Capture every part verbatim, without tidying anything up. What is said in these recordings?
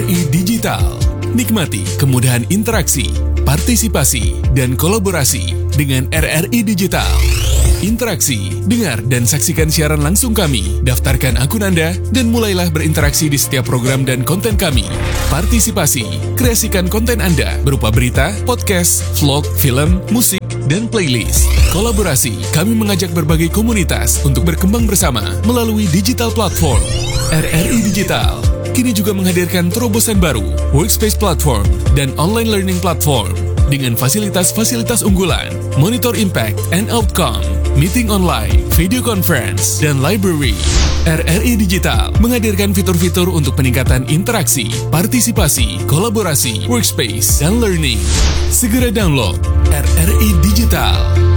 I Digital. Nikmati kemudahan interaksi, partisipasi, dan kolaborasi dengan R R I Digital. Interaksi, dengar dan saksikan siaran langsung kami, daftarkan akun Anda, dan mulailah berinteraksi di setiap program dan konten kami. Partisipasi, kreasikan konten Anda berupa berita, podcast, vlog, film, musik, dan playlist. Kolaborasi, kami mengajak berbagai komunitas untuk berkembang bersama melalui digital platform. R R I Digital kini juga menghadirkan terobosan baru, workspace platform, dan online learning platform dengan fasilitas-fasilitas unggulan, monitor impact and outcome, meeting online, video conference, dan library. R R I Digital menghadirkan fitur-fitur untuk peningkatan interaksi, partisipasi, kolaborasi, workspace, dan learning. Segera download R R I Digital.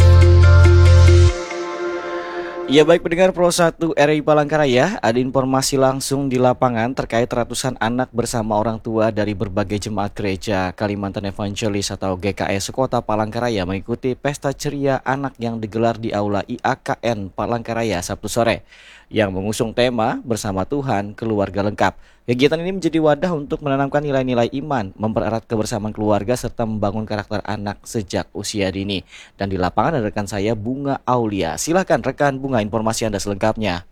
Ya baik pendengar Pro satu R I Palangkaraya, ada informasi langsung di lapangan terkait ratusan anak bersama orang tua dari berbagai jemaat gereja Kalimantan Evangelis atau G K E sekota Palangkaraya mengikuti pesta ceria anak yang digelar di Aula I A K N Palangkaraya Sabtu sore yang mengusung tema Bersama Tuhan Keluarga Lengkap. Kegiatan ini menjadi wadah untuk menanamkan nilai-nilai iman, mempererat kebersamaan keluarga serta membangun karakter anak sejak usia dini. Dan di lapangan ada rekan saya Bunga Aulia. Silakan rekan Bunga, informasi Anda selengkapnya.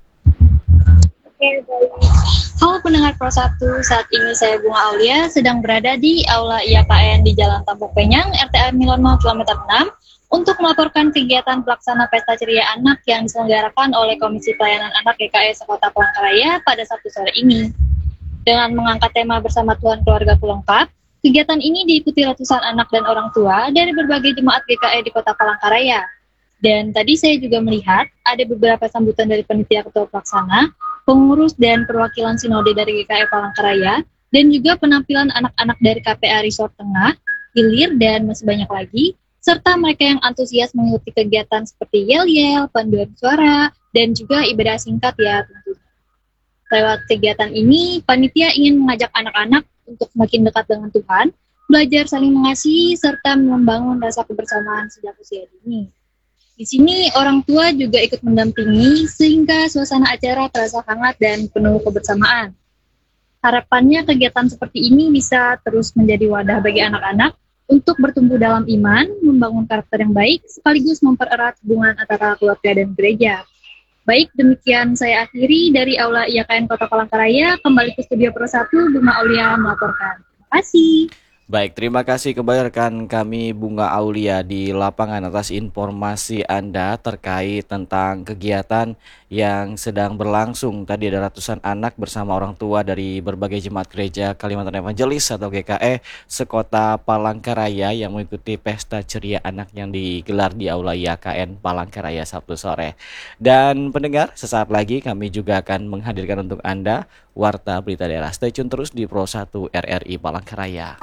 Oke, baik. Halo pendengar Pro satu, saat ini saya Bunga Aulia sedang berada di Aula I A K N di Jalan Tambok Penyang, R T A Milono, kilometer enam, untuk melaporkan kegiatan pelaksana Pesta Ceria Anak yang diselenggarakan oleh Komisi Pelayanan Anak G K E Sekota Palangkaraya pada Sabtu sore ini. Dengan mengangkat tema Bersama Tuhan Keluargaku Lengkap, kegiatan ini diikuti ratusan anak dan orang tua dari berbagai jemaat G K E di Kota Palangkaraya. Dan tadi saya juga melihat ada beberapa sambutan dari panitia ketua pelaksana, pengurus dan perwakilan sinode dari G K E Palangkaraya, dan juga penampilan anak-anak dari K P A Resort Tengah, Hilir, dan masih banyak lagi, serta mereka yang antusias mengikuti kegiatan seperti yel-yel, panduan suara, dan juga ibadah singkat ya tentunya. Lewat kegiatan ini, panitia ingin mengajak anak-anak untuk semakin dekat dengan Tuhan, belajar saling mengasihi, serta membangun rasa kebersamaan sejak usia dini. Di sini, orang tua juga ikut mendampingi, sehingga suasana acara terasa hangat dan penuh kebersamaan. Harapannya kegiatan seperti ini bisa terus menjadi wadah bagi anak-anak untuk bertumbuh dalam iman, membangun karakter yang baik, sekaligus mempererat hubungan antara keluarga dan gereja. Baik, demikian saya akhiri dari Aula I A K N Kota Palangkaraya. Kembali ke studio Pro satu, Bunga Aulia melaporkan. Terima kasih. Baik, terima kasih kembali rekan kami Bunga Aulia di lapangan atas informasi Anda terkait tentang kegiatan yang sedang berlangsung. Tadi ada ratusan anak bersama orang tua dari berbagai jemaat gereja Kalimantan Evangelis atau G K E sekota Palangkaraya yang mengikuti pesta ceria anak yang digelar di Aula I A K N Palangkaraya Sabtu sore. Dan pendengar, sesaat lagi kami juga akan menghadirkan untuk Anda Warta Berita Daerah. Stay tune terus di Pro satu R R I Palangkaraya.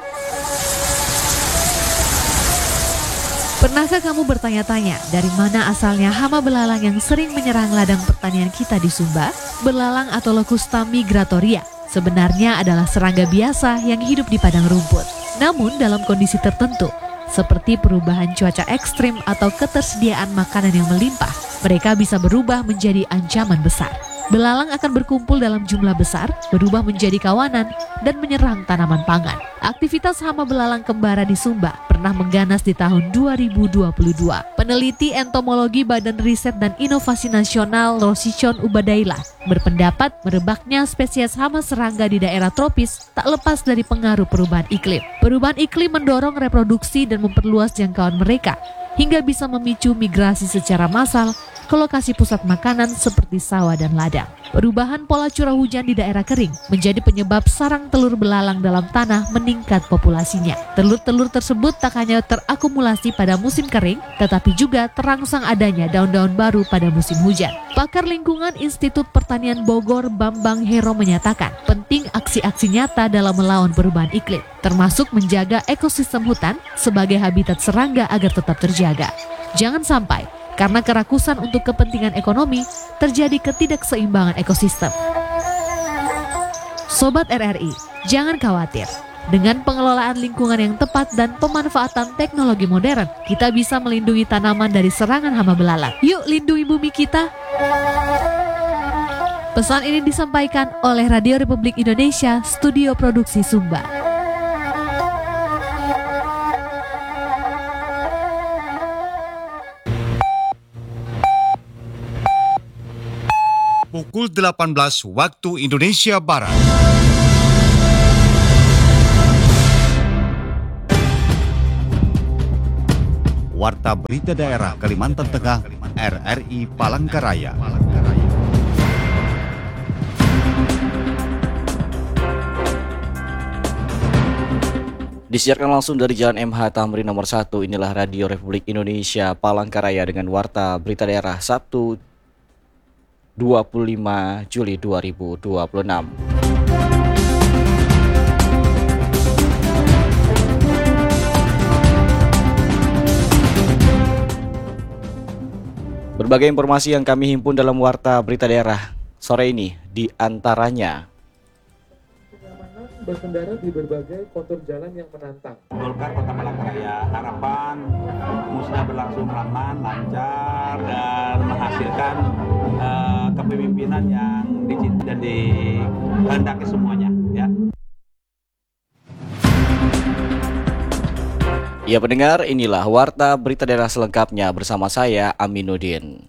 Pernahkah kamu bertanya-tanya dari mana asalnya hama belalang yang sering menyerang ladang pertanian kita di Sumba? Belalang atau Locusta migratoria sebenarnya adalah serangga biasa yang hidup di padang rumput. Namun dalam kondisi tertentu, seperti perubahan cuaca ekstrim atau ketersediaan makanan yang melimpah, mereka bisa berubah menjadi ancaman besar. Belalang akan berkumpul dalam jumlah besar, berubah menjadi kawanan, dan menyerang tanaman pangan. Aktivitas hama belalang kembara di Sumba pernah mengganas di tahun dua ribu dua puluh dua. Peneliti entomologi Badan Riset dan Inovasi Nasional Rosicon Ubadailah berpendapat merebaknya spesies hama serangga di daerah tropis tak lepas dari pengaruh perubahan iklim. Perubahan iklim mendorong reproduksi dan memperluas jangkauan mereka, hingga bisa memicu migrasi secara massal ke lokasi pusat makanan seperti sawah dan ladang. Perubahan pola curah hujan di daerah kering menjadi penyebab sarang telur belalang dalam tanah meningkat populasinya. Telur-telur tersebut tak hanya terakumulasi pada musim kering, tetapi juga terangsang adanya daun-daun baru pada musim hujan. Pakar lingkungan Institut Pertanian Bogor Bambang Hero menyatakan penting aksi-aksi nyata dalam melawan perubahan iklim, termasuk menjaga ekosistem hutan sebagai habitat serangga agar tetap terjaga. Jangan sampai karena kerakusan untuk kepentingan ekonomi, terjadi ketidakseimbangan ekosistem. Sobat R R I, jangan khawatir. Dengan pengelolaan lingkungan yang tepat dan pemanfaatan teknologi modern, kita bisa melindungi tanaman dari serangan hama belalang. Yuk lindungi bumi kita. Pesan ini disampaikan oleh Radio Republik Indonesia, Studio Produksi Sumba. Pukul delapan belas waktu Indonesia Barat. Warta Berita Daerah Kalimantan Tengah, R R I Palangkaraya. Disiarkan langsung dari Jalan M H Tamrin nomor satu, inilah Radio Republik Indonesia Palangkaraya dengan Warta Berita Daerah Sabtu dua puluh lima Juli dua ribu dua puluh enam. Berbagai informasi yang kami himpun dalam Warta Berita Daerah sore ini, di antaranya kenyamanan berkendara di berbagai kontur jalan yang menantang. Golkar Kota Palangkaraya, harapan musnah berlangsung aman, lancar, dan menghasilkan uh, kepemimpinan yang dicintai dan dikehendaki semuanya, ya. Ya pendengar, inilah Warta Berita Daerah selengkapnya bersama saya, Aminuddin.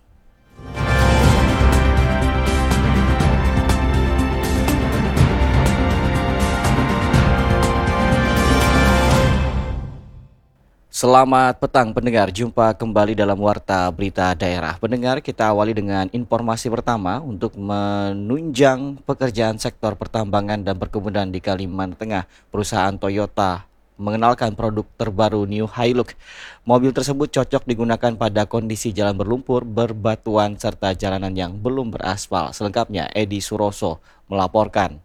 Selamat petang pendengar, jumpa kembali dalam Warta Berita Daerah. Pendengar, kita awali dengan informasi pertama untuk menunjang pekerjaan sektor pertambangan dan perkebunan di Kalimantan Tengah. Perusahaan Toyota mengenalkan produk terbaru New Hilux. Mobil tersebut cocok digunakan pada kondisi jalan berlumpur, berbatuan, serta jalanan yang belum beraspal. Selengkapnya, Edi Suroso melaporkan.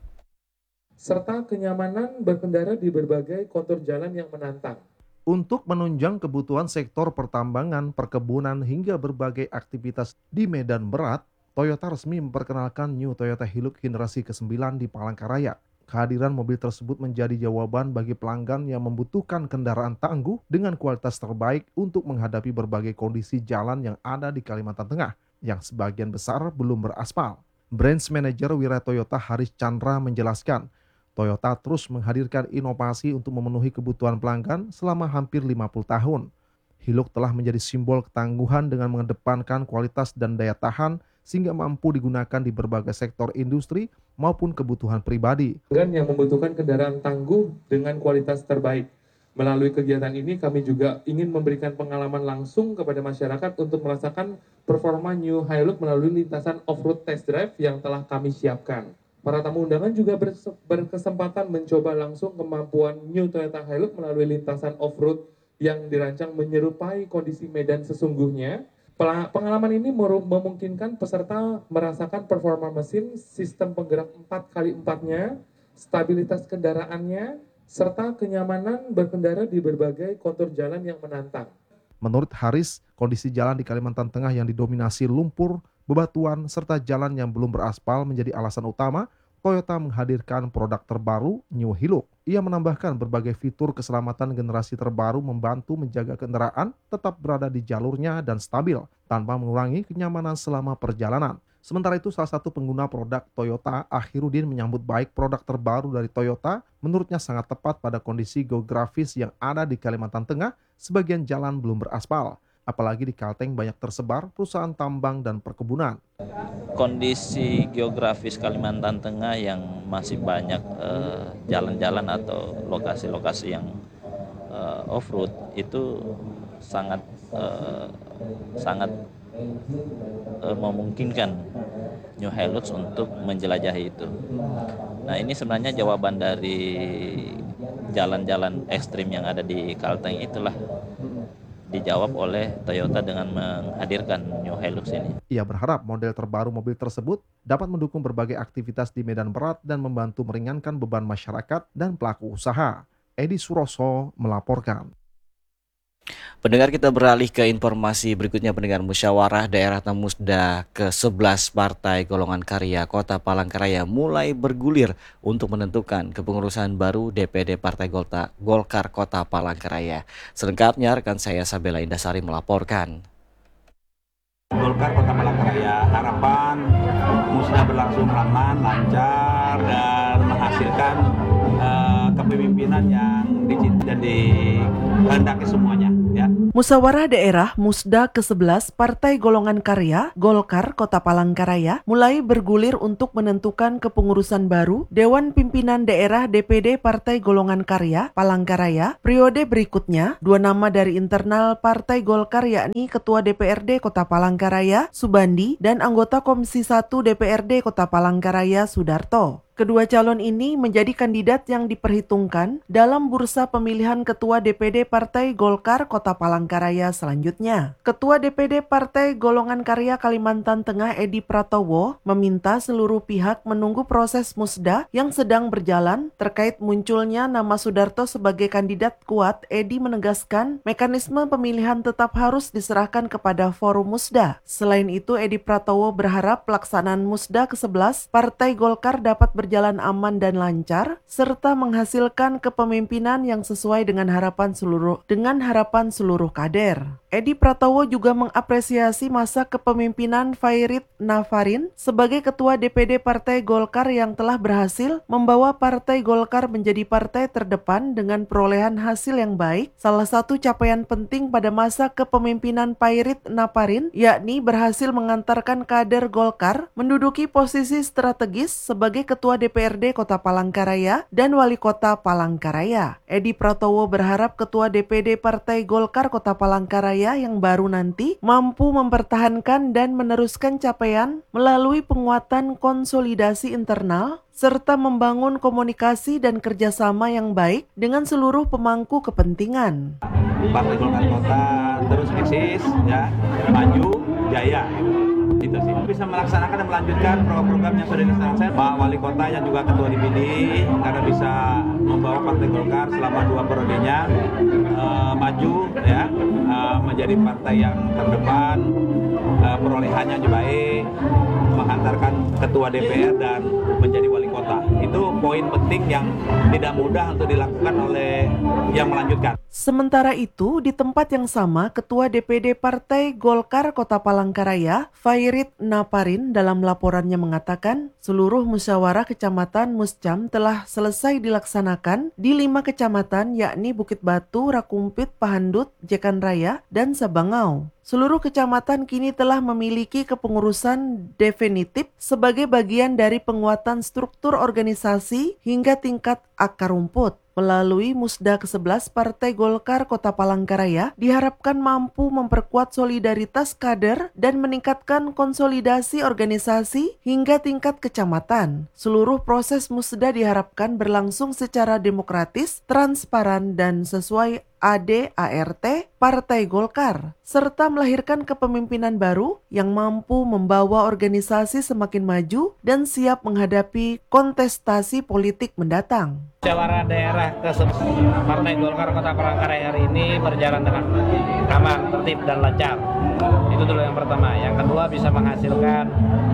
Serta kenyamanan berkendara di berbagai kontur jalan yang menantang. Untuk menunjang kebutuhan sektor pertambangan, perkebunan, hingga berbagai aktivitas di medan berat, Toyota resmi memperkenalkan New Toyota Hilux generasi kesembilan di Palangkaraya. Kehadiran mobil tersebut menjadi jawaban bagi pelanggan yang membutuhkan kendaraan tangguh dengan kualitas terbaik untuk menghadapi berbagai kondisi jalan yang ada di Kalimantan Tengah, yang sebagian besar belum beraspal. Branch Manager Wira Toyota Haris Chandra menjelaskan, Toyota terus menghadirkan inovasi untuk memenuhi kebutuhan pelanggan selama hampir lima puluh tahun. Hilux telah menjadi simbol ketangguhan dengan mengedepankan kualitas dan daya tahan sehingga mampu digunakan di berbagai sektor industri maupun kebutuhan pribadi. Pelanggan yang membutuhkan kendaraan tangguh dengan kualitas terbaik. Melalui kegiatan ini kami juga ingin memberikan pengalaman langsung kepada masyarakat untuk merasakan performa New Hilux melalui lintasan off-road test drive yang telah kami siapkan. Para tamu undangan juga berkesempatan mencoba langsung kemampuan New Toyota Hilux melalui lintasan off-road yang dirancang menyerupai kondisi medan sesungguhnya. Pengalaman ini memungkinkan peserta merasakan performa mesin, sistem penggerak empat kali empat-nya, stabilitas kendaraannya, serta kenyamanan berkendara di berbagai kontur jalan yang menantang. Menurut Haris, kondisi jalan di Kalimantan Tengah yang didominasi lumpur, bebatuan, serta jalan yang belum beraspal menjadi alasan utama Toyota menghadirkan produk terbaru New Hilux. Ia menambahkan berbagai fitur keselamatan generasi terbaru membantu menjaga kendaraan tetap berada di jalurnya dan stabil tanpa mengurangi kenyamanan selama perjalanan. Sementara itu, salah satu pengguna produk Toyota, Akhirudin, menyambut baik produk terbaru dari Toyota. Menurutnya sangat tepat pada kondisi geografis yang ada di Kalimantan Tengah, sebagian jalan belum beraspal. Apalagi di Kalteng banyak tersebar perusahaan tambang dan perkebunan. Kondisi geografis Kalimantan Tengah yang masih banyak eh, jalan-jalan atau lokasi-lokasi yang eh, off-road itu sangat eh, sangat eh, memungkinkan New Hilux untuk menjelajahi itu. Nah, ini sebenarnya jawaban dari jalan-jalan ekstrim yang ada di Kalteng itulah dijawab oleh Toyota dengan menghadirkan New Hilux ini. Ia berharap model terbaru mobil tersebut dapat mendukung berbagai aktivitas di medan berat dan membantu meringankan beban masyarakat dan pelaku usaha. Edi Suroso melaporkan. Pendengar, kita beralih ke informasi berikutnya. Pendengar, musyawarah daerah Tamusda ke sebelas Partai Golongan Karya Kota Palangkaraya mulai bergulir untuk menentukan kepengurusan baru D P D Partai Golta, Golkar Kota Palangkaraya. Selengkapnya rekan saya Sabela Indasari melaporkan. Golkar Kota Palangkaraya, harapan musnah musda berlangsung aman, lancar, dan menghasilkan uh, kepemimpinan yang dicintai dan dikehendaki semuanya. Ya. Musyawarah Daerah Musda kesebelas Partai Golongan Karya Golkar Kota Palangkaraya mulai bergulir untuk menentukan kepengurusan baru Dewan Pimpinan Daerah D P D Partai Golongan Karya Palangkaraya periode berikutnya. Dua nama dari internal Partai Golkar yakni Ketua D P R D Kota Palangkaraya Subandi dan anggota Komisi satu D P R D Kota Palangkaraya Sudarto. Kedua calon ini menjadi kandidat yang diperhitungkan dalam bursa pemilihan Ketua D P D Partai Golkar Kota Palangkaraya selanjutnya. Ketua D P D Partai Golongan Karya Kalimantan Tengah Edi Pratowo meminta seluruh pihak menunggu proses musda yang sedang berjalan terkait munculnya nama Sudarto sebagai kandidat kuat. Edi menegaskan mekanisme pemilihan tetap harus diserahkan kepada forum musda. Selain itu, Edi Pratowo berharap pelaksanaan musda kesebelas Partai Golkar dapat berjalan berjalan aman dan lancar, serta menghasilkan kepemimpinan yang sesuai dengan harapan seluruh dengan harapan seluruh kader. Edi Pratowo juga mengapresiasi masa kepemimpinan Fairit Nafarin sebagai Ketua D P D Partai Golkar yang telah berhasil membawa Partai Golkar menjadi partai terdepan dengan perolehan hasil yang baik. Salah satu capaian penting pada masa kepemimpinan Fairit Nafarin yakni berhasil mengantarkan kader Golkar menduduki posisi strategis sebagai Ketua D P R D Kota Palangkaraya dan Wali Kota Palangkaraya. Edi Pratowo berharap Ketua D P D Partai Golkar Kota Palangkaraya yang baru nanti mampu mempertahankan dan meneruskan capaian melalui penguatan konsolidasi internal serta membangun komunikasi dan kerjasama yang baik dengan seluruh pemangku kepentingan. Partai Golkar Kota terus eksis, ya, maju, jaya. Itu sih. Bisa melaksanakan dan melanjutkan program-program yang sudah dilaksanakan Pak Wali Kota yang juga Ketua D P D karena bisa membawa Partai Golkar selama dua periodenya uh, maju, ya, uh, menjadi partai yang terdepan, uh, perolehannya juga baik, menghantarkan Ketua D P R dan menjadi Wali Kota. Itu poin penting yang tidak mudah untuk dilakukan oleh yang melanjutkan. Sementara itu, di tempat yang sama, Ketua D P D Partai Golkar Kota Palangkaraya, Fairit Nafarin dalam laporannya mengatakan seluruh musyawarah kecamatan Muscam telah selesai dilaksanakan di lima kecamatan yakni Bukit Batu, Rakumpit, Pahandut, Jekan Raya, dan Sabangau. Seluruh kecamatan kini telah memiliki kepengurusan definitif sebagai bagian dari penguatan struktur organisasi hingga tingkat akar rumput. Melalui Musda kesebelas Partai Golkar Kota Palangkaraya diharapkan mampu memperkuat solidaritas kader dan meningkatkan konsolidasi organisasi hingga tingkat kecamatan. Seluruh proses Musda diharapkan berlangsung secara demokratis, transparan, dan sesuai A D A R T Partai Golkar, serta melahirkan kepemimpinan baru yang mampu membawa organisasi semakin maju dan siap menghadapi kontestasi politik mendatang. Musyawarah daerah ke Partai Golkar Kota Palangkaraya hari ini berjalan dengan aman, tertib, dan lancar. Itu dulu yang pertama. Yang kedua, bisa menghasilkan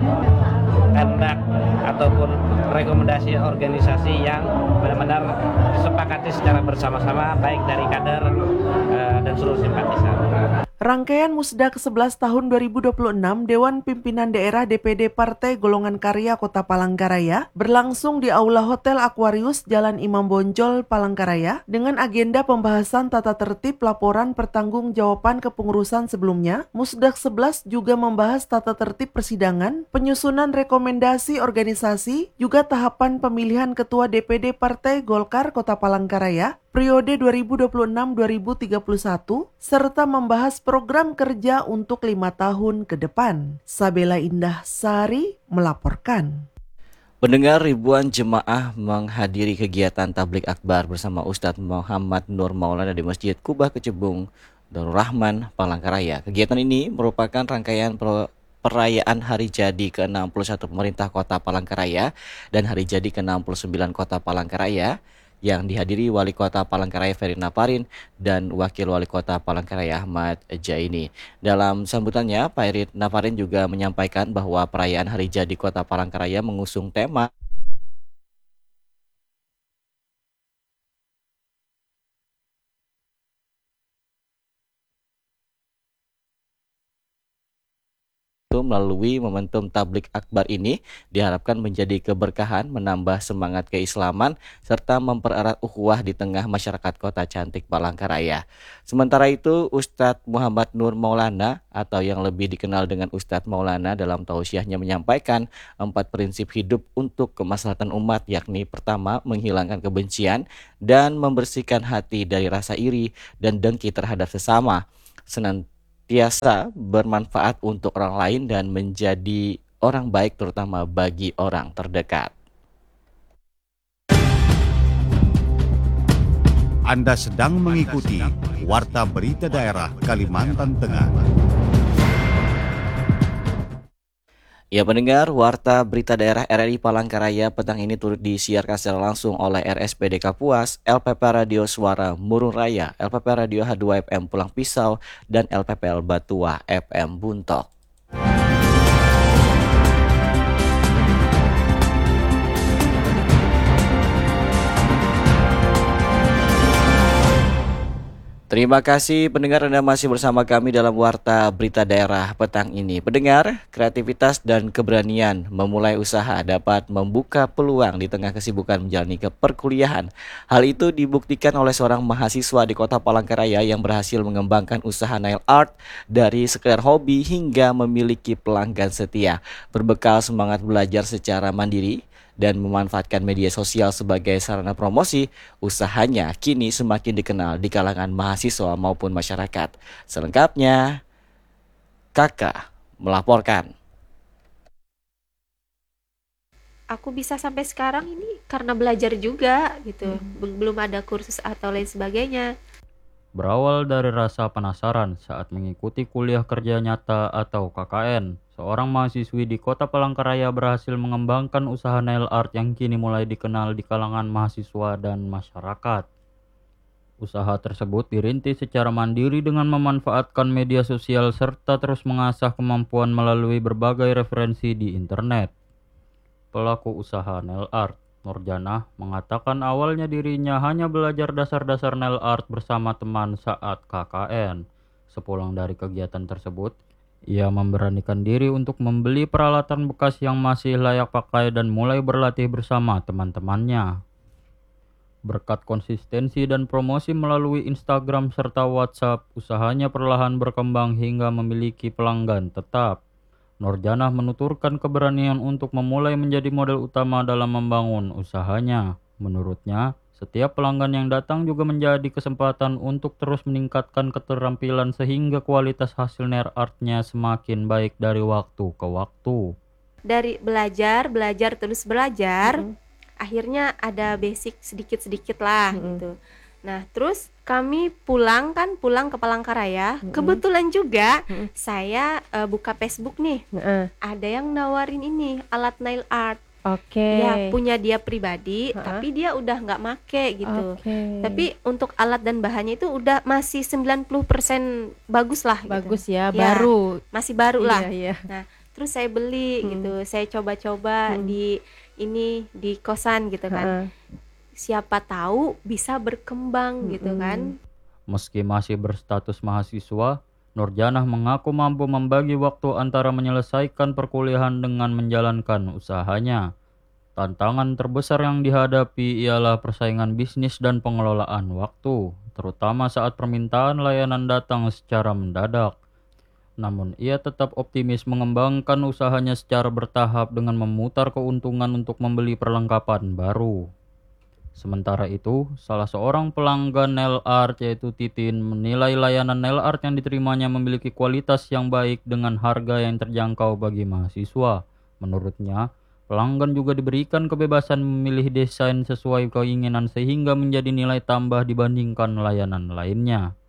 kehendak ataupun rekomendasi organisasi yang benar-benar disepakati secara bersama-sama baik dari kader uh, dan seluruh simpatisan. Rangkaian Musda kesebelas tahun dua ribu dua puluh enam Dewan Pimpinan Daerah D P D Partai Golongan Karya Kota Palangkaraya berlangsung di Aula Hotel Aquarius Jalan Imam Bonjol, Palangkaraya dengan agenda pembahasan tata tertib laporan pertanggungjawaban kepengurusan sebelumnya. Musda kesebelas juga membahas tata tertib persidangan, penyusunan rekomendasi organisasi, juga tahapan pemilihan Ketua D P D Partai Golkar Kota Palangkaraya periode dua ribu dua puluh enam sampai dua ribu tiga puluh satu, serta membahas program kerja untuk lima tahun ke depan. Sabela Indah Sari melaporkan. Pendengar, ribuan jemaah menghadiri kegiatan tablik akbar bersama Ustadz Muhammad Nur Maulana di Masjid Kubah Kecebung, Darul Rahman, Palangkaraya. Kegiatan ini merupakan rangkaian pro perayaan Hari Jadi ke enam puluh satu pemerintah Kota Palangkaraya dan Hari Jadi ke enam puluh sembilan Kota Palangkaraya yang dihadiri Wali Kota Palangkaraya Fairit Nafarin dan Wakil Wali Kota Palangkaraya Ahmad Jaini. Dalam sambutannya, Fairit Nafarin juga menyampaikan bahwa perayaan Hari Jadi Kota Palangkaraya mengusung tema melalui momentum tablik akbar ini diharapkan menjadi keberkahan, menambah semangat keislaman, serta mempererat ukhuwah di tengah masyarakat kota cantik Palangkaraya. Sementara itu, Ustadz Muhammad Nur Maulana atau yang lebih dikenal dengan Ustadz Maulana dalam tausiahnya menyampaikan empat prinsip hidup untuk kemaslahatan umat, yakni pertama, menghilangkan kebencian dan membersihkan hati dari rasa iri dan dengki terhadap sesama, senantiasa bermanfaat untuk orang lain dan menjadi orang baik terutama bagi orang terdekat. Anda sedang mengikuti Warta Berita Daerah Kalimantan Tengah. Ya pendengar, Warta Berita Daerah R R I Palangkaraya petang ini turut disiarkan secara langsung oleh R S P D Kapuas, L P P Radio Suara Murung Raya, L P P Radio H dua F M Pulang Pisau, dan L P P L Batua F M Buntok. Terima kasih pendengar, Anda masih bersama kami dalam Warta Berita Daerah petang ini. Pendengar, kreativitas dan keberanian memulai usaha dapat membuka peluang di tengah kesibukan menjalani perkuliahan. Hal itu dibuktikan oleh seorang mahasiswa di kota Palangkaraya yang berhasil mengembangkan usaha nail art dari sekedar hobi hingga memiliki pelanggan setia. Berbekal semangat belajar secara mandiri dan memanfaatkan media sosial sebagai sarana promosi, usahanya kini semakin dikenal di kalangan mahasiswa maupun masyarakat. Selengkapnya, Kakak melaporkan. Aku bisa sampai sekarang ini karena belajar juga gitu, hmm. belum ada kursus atau lain sebagainya. Berawal dari rasa penasaran saat mengikuti kuliah kerja nyata atau K K N, seorang mahasiswi di kota Palangkaraya berhasil mengembangkan usaha nail art yang kini mulai dikenal di kalangan mahasiswa dan masyarakat. Usaha tersebut dirintis secara mandiri dengan memanfaatkan media sosial serta terus mengasah kemampuan melalui berbagai referensi di internet. Pelaku usaha nail art, Nurjanah, mengatakan awalnya dirinya hanya belajar dasar-dasar nail art bersama teman saat K K N. Sepulang dari kegiatan tersebut, ia memberanikan diri untuk membeli peralatan bekas yang masih layak pakai dan mulai berlatih bersama teman-temannya. Berkat konsistensi dan promosi melalui Instagram serta WhatsApp, usahanya perlahan berkembang hingga memiliki pelanggan tetap. Nurjanah menuturkan keberanian untuk memulai menjadi model utama dalam membangun usahanya. Menurutnya, setiap pelanggan yang datang juga menjadi kesempatan untuk terus meningkatkan keterampilan sehingga kualitas hasil nail artnya semakin baik dari waktu ke waktu. Dari belajar, belajar terus belajar, mm-hmm. akhirnya ada basic sedikit-sedikit lah mm-hmm. gitu. Nah, terus kami pulang kan, pulang ke Palangkaraya. Mm-hmm. Kebetulan juga mm-hmm. saya uh, buka Facebook nih. Mm-hmm. Ada yang nawarin ini, alat nail art. Oke. Okay. Ya, punya dia pribadi, uh-huh. tapi dia udah nggak make gitu. Okay. Tapi untuk alat dan bahannya itu udah masih sembilan puluh persen bagus lah. Bagus gitu. ya, ya, baru. Masih baru lah. Iya, iya. Nah, terus saya beli hmm. gitu. Saya coba-coba hmm. di ini di kosan gitu kan. Uh-huh. Siapa tahu bisa berkembang hmm. gitu kan. Meski masih berstatus mahasiswa, Nurjanah mengaku mampu membagi waktu antara menyelesaikan perkuliahan dengan menjalankan usahanya. Tantangan terbesar yang dihadapi ialah persaingan bisnis dan pengelolaan waktu, terutama saat permintaan layanan datang secara mendadak. Namun ia tetap optimis mengembangkan usahanya secara bertahap dengan memutar keuntungan untuk membeli perlengkapan baru. Sementara itu, salah seorang pelanggan nail art yaitu Titin menilai layanan nail art yang diterimanya memiliki kualitas yang baik dengan harga yang terjangkau bagi mahasiswa. Menurutnya, pelanggan juga diberikan kebebasan memilih desain sesuai keinginan sehingga menjadi nilai tambah dibandingkan layanan lainnya.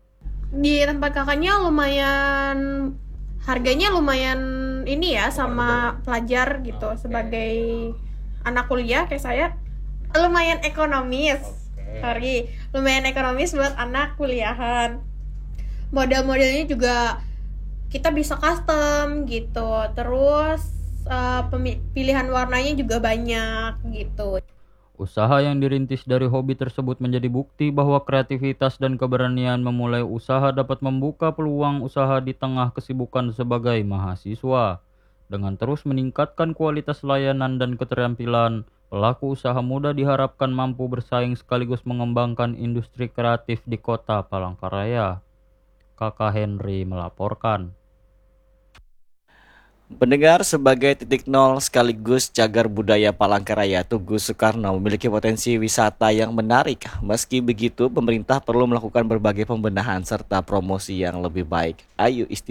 Di tempat kakaknya lumayan, harganya lumayan ini ya sama pelajar gitu. Sebagai anak kuliah kayak saya, lumayan ekonomis, okay. sorry, lumayan ekonomis buat anak kuliahan. Model-modelnya juga kita bisa custom gitu. Terus uh, pilihan warnanya juga banyak gitu. Usaha yang dirintis dari hobi tersebut menjadi bukti bahwa kreativitas dan keberanian memulai usaha dapat membuka peluang usaha di tengah kesibukan sebagai mahasiswa. Dengan terus meningkatkan kualitas layanan dan keterampilan, pelaku usaha muda diharapkan mampu bersaing sekaligus mengembangkan industri kreatif di Kota Palangkaraya. Kakak Henry melaporkan. Pendengar, sebagai titik nol sekaligus cagar budaya Palangkaraya, Tugu Soekarno memiliki potensi wisata yang menarik. Meski begitu, pemerintah perlu melakukan berbagai pembenahan serta promosi yang lebih baik. Ayo istimewa.